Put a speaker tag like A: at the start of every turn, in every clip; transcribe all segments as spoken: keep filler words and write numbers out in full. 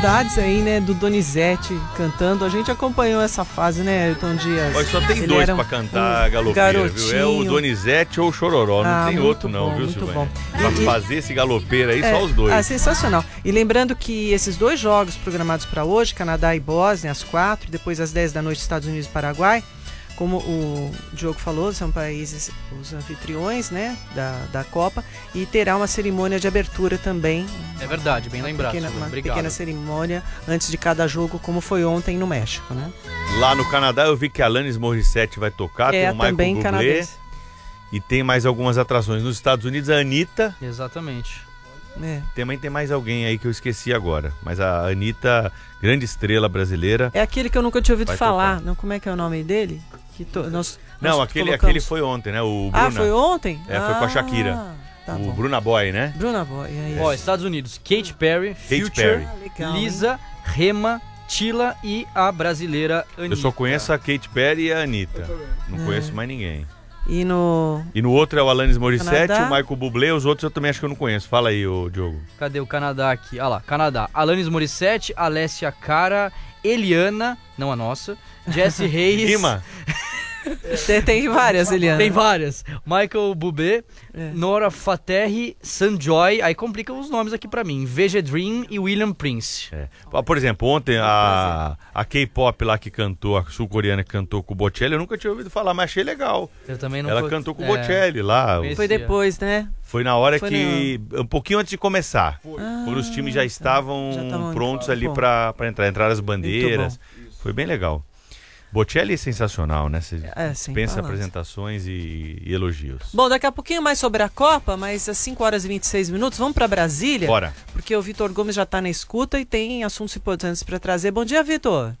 A: saudades aí, né, do Donizete cantando. A gente acompanhou essa fase, né, Ayrton Dias?
B: Olha, só tem
A: Ele
B: dois
A: era
B: pra
A: um,
B: cantar
A: um
B: galopeira,
A: garotinho.
B: viu? É o Donizete ou o Chororó, não
A: Ah,
B: tem
A: muito
B: outro não,
A: bom,
B: viu,
A: muito
B: Silvânia?
A: bom.
B: Pra
A: E-
B: fazer esse galopeira aí,
A: É,
B: só os dois.
A: Ah, sensacional. E lembrando que esses dois jogos programados para hoje, Canadá e Bósnia, às quatro, depois às dez da noite, Estados Unidos e Paraguai, como o Diogo falou, são países, os anfitriões, né, da, da Copa, e terá uma cerimônia de abertura também.
C: É verdade, bem
A: Uma
C: lembrado.
A: pequena,
C: Silvana,
A: uma
C: obrigado.
A: pequena cerimônia antes de cada jogo, como foi ontem no México, né?
B: Lá no Canadá eu vi que a Alanis Morissette vai tocar,
A: é
B: tem o Michael
A: também
B: Bublé
A: canadense.
B: e tem mais algumas atrações. Nos Estados Unidos, a Anitta,
C: Exatamente.
A: É.
B: também tem mais alguém aí que eu esqueci agora. Mas a Anitta, grande estrela brasileira.
A: É aquele que eu nunca tinha ouvido
B: Vai
A: falar.
B: tocar.
A: Não, como é que é o nome dele? Que to, nós,
B: Não,
A: nós
B: aquele,
A: colocamos.
B: aquele foi ontem, né? O Bruna.
A: Ah, foi ontem?
B: É, foi com a
A: Ah,
B: Shakira.
A: Tá
B: o
A: bom.
B: Bruna Boy, né?
A: Bruna Boy. É
C: Ó,
A: isso.
C: Estados Unidos, Katy Perry,
B: Katy
C: Future,
B: Perry.
A: Ah, legal, hein?
C: Lisa, Rema, Tila e a brasileira Anitta.
B: Eu só conheço a Katy Perry e a Anitta. Não
A: É.
B: conheço mais ninguém.
A: E no.
B: E no outro é o Alanis Morissette,
A: Canadá.
B: o Michael Bublé, os outros eu também acho que eu não conheço. Fala aí, ô Diogo.
C: Cadê o Canadá aqui? Ah lá, Canadá. Alanis Morissette, Alessia Cara, Eliana, não a nossa, Jessie Reis.
B: Rima.
A: Tem, tem várias, Eliana.
C: Tem várias. Michael Bublé,
A: É.
C: Nora Fatehi, Sanjoy, aí complica os nomes aqui pra mim. Veja Dream e William Prince.
B: É. Por exemplo, ontem a, a K-pop lá que cantou, a sul-coreana que cantou com o Bocelli, eu nunca tinha ouvido falar, mas achei legal.
C: Eu também não
B: Ela
C: co-
B: cantou com o
C: é.
B: Bocelli lá.
C: Conheci.
A: Foi depois, né?
B: Foi na hora
A: Foi
B: que. Um pouquinho antes de começar.
A: Ah,
B: Quando os times já estavam
A: Já estavam
B: prontos
A: bom.
B: ali pra, pra entrar. Entraram as bandeiras.
A: Muito
B: Foi bem legal. Bocelli é sensacional, né? Você
A: É, sem
B: pensa
A: palavras.
B: apresentações e, e elogios.
A: Bom, daqui a pouquinho mais sobre a Copa, mas às cinco horas e vinte e seis minutos, vamos para Brasília?
B: Bora.
A: Porque o Vitor Gomes já está na escuta e tem assuntos importantes para trazer. Bom dia, Vitor.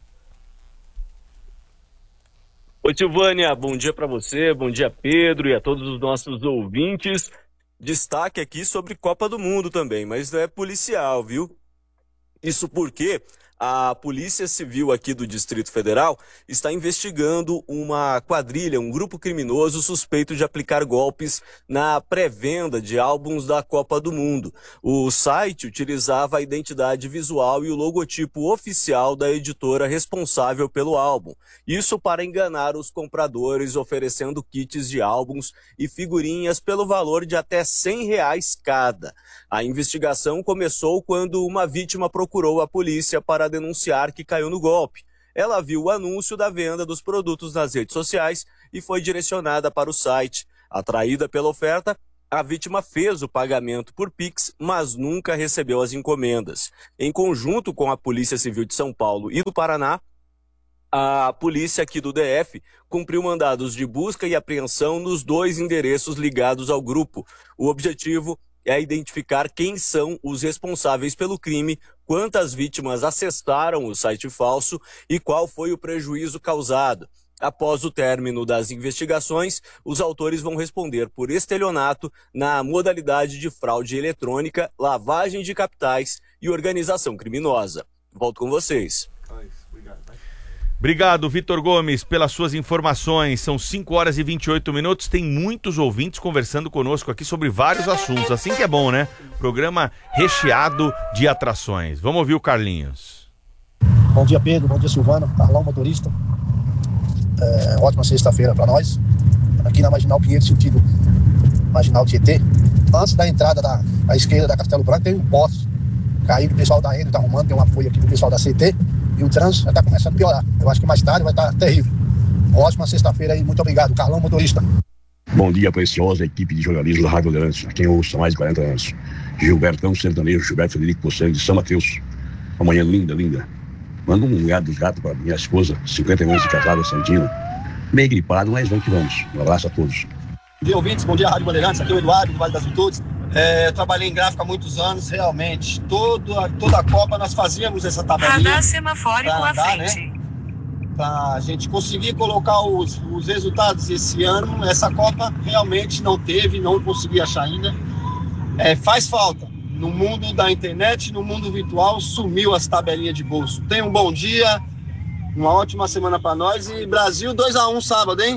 D: Oi, Silvânia, bom dia para você, bom dia, Pedro, e a todos os nossos ouvintes. Destaque aqui sobre Copa do Mundo também, mas não é policial, viu? Isso porque a Polícia Civil aqui do Distrito Federal está investigando uma quadrilha, um grupo criminoso suspeito de aplicar golpes na pré-venda de álbuns da Copa do Mundo. O site utilizava a identidade visual e o logotipo oficial da editora responsável pelo álbum. Isso para enganar os compradores, oferecendo kits de álbuns e figurinhas pelo valor de até cem reais cada. A investigação começou quando uma vítima procurou a polícia para denunciar que caiu no golpe. Ela viu o anúncio da venda dos produtos nas redes sociais e foi direcionada para o site. Atraída pela oferta, a vítima fez o pagamento por Pix, mas nunca recebeu as encomendas. Em conjunto com a Polícia Civil de São Paulo e do Paraná, a polícia aqui do D F cumpriu mandados de busca e apreensão nos dois endereços ligados ao grupo. O objetivo é identificar quem são os responsáveis pelo crime, quantas vítimas acessaram o site falso e qual foi o prejuízo causado. Após o término das investigações, os autores vão responder por estelionato na modalidade de fraude eletrônica, lavagem de capitais e organização criminosa. Volto com vocês.
B: Obrigado, Vitor Gomes, pelas suas informações. São cinco horas e vinte e oito minutos. Tem muitos ouvintes conversando conosco aqui sobre vários assuntos. Assim que é bom, né? Programa recheado de atrações. Vamos ouvir o Carlinhos.
E: Bom dia, Pedro. Bom dia, Silvano. Carlão, motorista. É, ótima sexta-feira para nós. Aqui na Marginal Pinheiro, sentido Marginal Tietê. Antes da entrada da, à esquerda da Castelo Branco, tem um poste caído. O pessoal da Endo está arrumando. Tem um apoio aqui do pessoal da C T. E o trânsito já está começando a piorar. Eu acho que mais tarde vai estar terrível. Ótima sexta-feira aí. Muito obrigado. Carlão, motorista.
F: Bom dia, preciosa equipe de jornalismo da Rádio Bandeirantes, quem eu ouço há mais de quarenta anos. Gilbertão Sertanejo, Gilberto Frederico Poçanho, de São Mateus. Uma manhã linda, linda. Manda um lugar dos gatos para minha esposa, cinquenta anos de casada, Santina. Meio gripado, mas vamos que vamos. Um abraço a todos.
E: Bom dia, ouvintes. Bom dia, Rádio Bandeirantes. Aqui é o Eduardo, do Vale das Virtudes. É, eu trabalhei em gráfica há muitos anos, realmente. Todo, toda a Copa nós fazíamos essa tabelinha.
G: Radar semafórico à
E: andar,
G: frente.
E: Né? Para a gente conseguir colocar os, os resultados esse ano. Essa Copa realmente não teve, não consegui achar ainda. É, faz falta. No mundo da internet, no mundo virtual, sumiu as tabelinhas de bolso. Tenha um bom dia, uma ótima semana para nós e Brasil dois a um sábado, hein?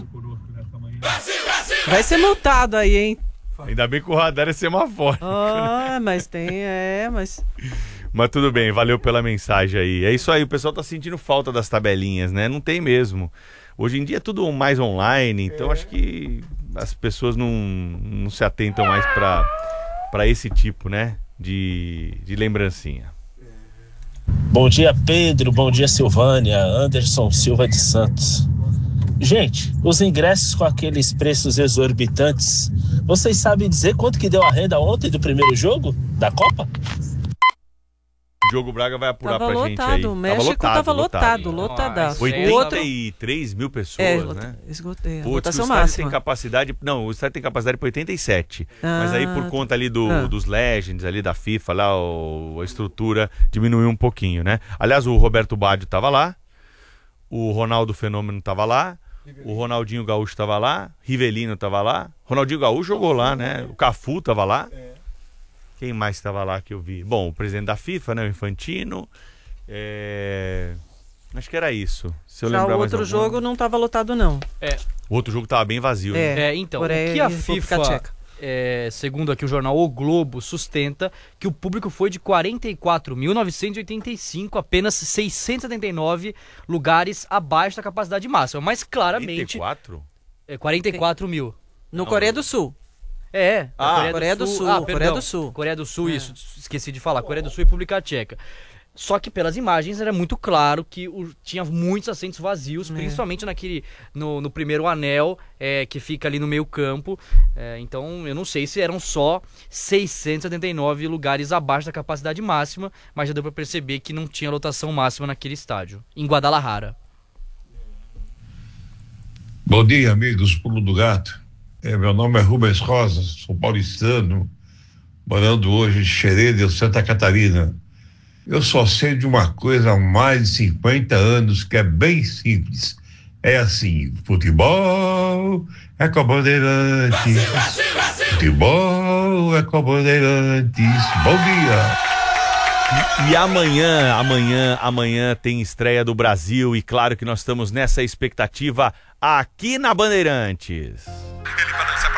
A: Vai ser multado aí, hein?
B: Ainda bem que o radar é semafórico.
A: Ah, mas tem, é, mas...
B: Mas tudo bem, valeu pela mensagem aí. É isso aí, o pessoal tá sentindo falta das tabelinhas, né? Não tem mesmo. Hoje em dia é tudo mais online, então é. acho que as pessoas não, não se atentam mais para para esse tipo, né, de, de lembrancinha.
G: Bom dia, Pedro. Bom dia, Silvânia. Anderson Silva de Santos. Gente, os ingressos com aqueles preços exorbitantes, vocês sabem dizer quanto que deu a renda ontem do primeiro jogo da Copa?
B: O Diogo Braga vai apurar
A: tava
B: pra
A: lotado,
B: gente aí.
A: O México tava lotado, lotadaço.
B: oitenta e três mil pessoas,
A: é,
B: né?
A: Esgotei.
B: Putz,
A: Votação
B: o estádio
A: máxima.
B: tem capacidade... Não, o estádio tem capacidade para oitenta e sete.
A: Ah,
B: mas aí por conta ali do,
A: ah.
B: dos Legends, ali da FIFA, lá, o, a estrutura diminuiu um pouquinho, né? Aliás, o Roberto Baggio tava lá, o Ronaldo Fenômeno tava lá, o Ronaldinho Gaúcho tava lá, Rivelino tava lá, Ronaldinho Gaúcho jogou lá, né? O Cafu tava lá. Quem mais estava lá que eu vi? Bom, o presidente da FIFA, né? O Infantino. É... Acho que era isso. Se eu
A: Já
B: lembrar
A: o
B: mais
A: outro
B: algum...
A: jogo não estava lotado, não.
C: É.
B: O outro jogo estava bem vazio,
A: É,
B: né?
C: É, então,
A: Coreia
C: o que a
A: e República
C: FIFA,
A: Tcheca.
C: é, segundo aqui o jornal O Globo, sustenta que o público foi de quarenta e quatro mil novecentos e oitenta e cinco, apenas seiscentos e setenta e nove lugares abaixo da capacidade máxima. Mas claramente...
B: quarenta e quatro?
C: É, quarenta e quatro mil.
A: No Coreia do Sul.
C: É,
B: Ah,
C: Coreia,
A: Coreia
C: do
A: do
C: Sul.
A: Sul,
C: Ah,
A: Coreia
C: perdão.
A: do Sul.
C: Coreia do Sul,
A: É.
C: isso, esqueci de falar. Coreia do Sul e República Tcheca. Só que pelas imagens era muito claro que o, tinha muitos assentos vazios,
A: É.
C: principalmente naquele, no, no primeiro anel, é, que fica ali no meio campo. É, então eu não sei se eram só seiscentos e setenta e nove lugares abaixo da capacidade máxima, mas já deu pra perceber que não tinha lotação máxima naquele estádio, em Guadalajara.
H: Bom dia, amigos Pulo do Gato. É, meu nome é Rubens Rosa, sou paulistano, morando hoje em Xereda, Santa Catarina. Eu só sei de uma coisa há mais de cinquenta anos que é bem simples. É assim, futebol é com a Bandeirantes. Futebol é com a Bandeirantes. Bom dia.
B: E, e amanhã, amanhã, amanhã tem estreia do Brasil e claro que nós estamos nessa expectativa aqui na Bandeirantes.
I: Ele balança